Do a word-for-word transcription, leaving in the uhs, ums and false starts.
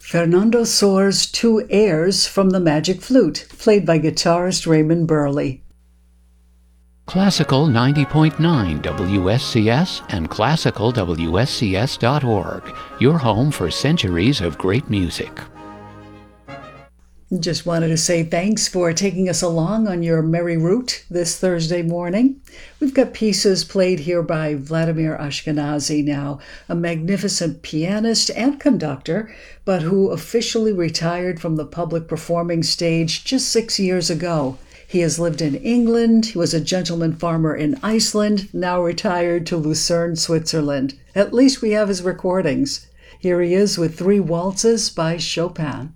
Fernando Soares' Two Airs from the Magic Flute, played by guitarist Raymond Burley. Classical ninety point nine W S C S and classical W S C S dot org, your home for centuries of great music. Just wanted to say thanks for taking us along on your merry route this Thursday morning. We've got pieces played here by Vladimir Ashkenazy now, a magnificent pianist and conductor, but who officially retired from the public performing stage just six years ago. He has lived in England, he was a gentleman farmer in Iceland, now retired to Lucerne, Switzerland. At least we have his recordings. Here he is with three waltzes by Chopin.